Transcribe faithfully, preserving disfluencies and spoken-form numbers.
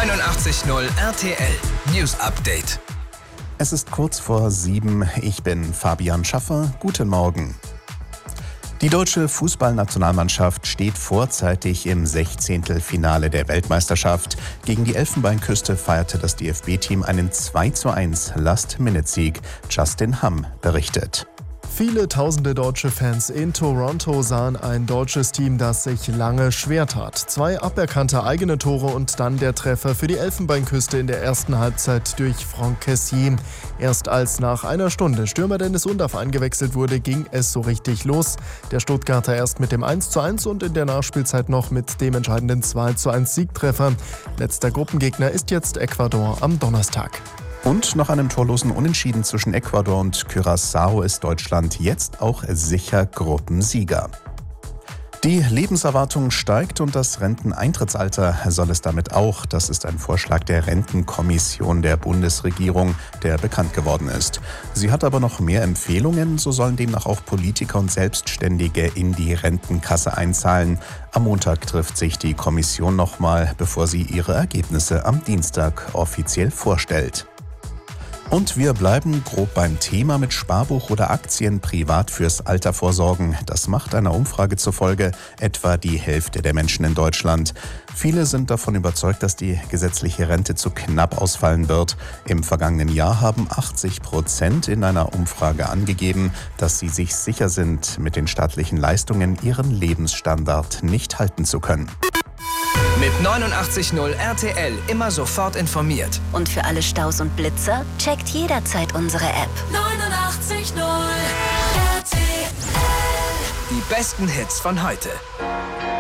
neunundachtzig Komma null R T L News Update. Es ist kurz vor sieben. Ich bin Fabian Schaffer. Guten Morgen. Die deutsche Fußballnationalmannschaft steht vorzeitig im Sechzehntelfinale der Weltmeisterschaft. Gegen die Elfenbeinküste feierte das D F B-Team einen zwei zu eins Last-Minute-Sieg. Justin Hamm berichtet. Viele tausende deutsche Fans in Toronto sahen ein deutsches Team, das sich lange schwer tat. Zwei aberkannte eigene Tore und dann der Treffer für die Elfenbeinküste in der ersten Halbzeit durch Franck Kessié. Erst als nach einer Stunde Stürmer Dennis Undaff eingewechselt wurde, ging es so richtig los. Der Stuttgarter erst mit dem eins zu eins und in der Nachspielzeit noch mit dem entscheidenden zwei zu eins Siegtreffer. Letzter Gruppengegner ist jetzt Ecuador am Donnerstag. Und nach einem torlosen Unentschieden zwischen Ecuador und Curaçao ist Deutschland jetzt auch sicher Gruppensieger. Die Lebenserwartung steigt und das Renteneintrittsalter soll es damit auch. Das ist ein Vorschlag der Rentenkommission der Bundesregierung, der bekannt geworden ist. Sie hat aber noch mehr Empfehlungen. So sollen demnach auch Politiker und Selbstständige in die Rentenkasse einzahlen. Am Montag trifft sich die Kommission nochmal, bevor sie ihre Ergebnisse am Dienstag offiziell vorstellt. Und wir bleiben grob beim Thema mit Sparbuch oder Aktien privat fürs Alter vorsorgen. Das macht einer Umfrage zufolge etwa die Hälfte der Menschen in Deutschland. Viele sind davon überzeugt, dass die gesetzliche Rente zu knapp ausfallen wird. Im vergangenen Jahr haben achtzig Prozent in einer Umfrage angegeben, dass sie sich sicher sind, mit den staatlichen Leistungen ihren Lebensstandard nicht halten zu können. Mit neunundachtzig Komma null R T L immer sofort informiert. Und für alle Staus und Blitzer checkt jederzeit unsere App. neunundachtzig Komma null R T L. Die besten Hits von heute.